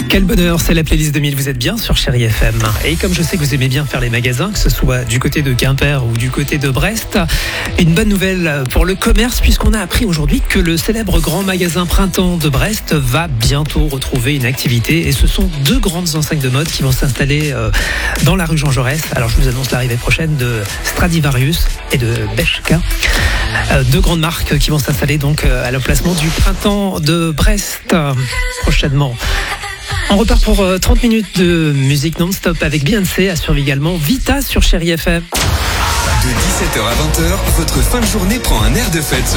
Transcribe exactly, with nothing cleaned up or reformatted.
Quel bonheur, c'est la playlist deux mille, vous êtes bien sur Chérie F M. Et comme je sais que vous aimez bien faire les magasins, que ce soit du côté de Quimper ou du côté de Brest, une bonne nouvelle pour le commerce puisqu'on a appris aujourd'hui que le célèbre grand magasin Printemps de Brest va bientôt retrouver une activité. Et ce sont deux grandes enseignes de mode qui vont s'installer dans la rue Jean Jaurès. Alors je vous annonce l'arrivée prochaine de Stradivarius et de Bershka. Deux grandes marques qui vont s'installer donc à l'emplacement du Printemps de Brest prochainement. On repart pour trente minutes de musique non-stop avec Beyoncé, à suivre également Vita sur Chérie F M. De dix-sept heures à vingt heures, votre fin de journée prend un air de fête.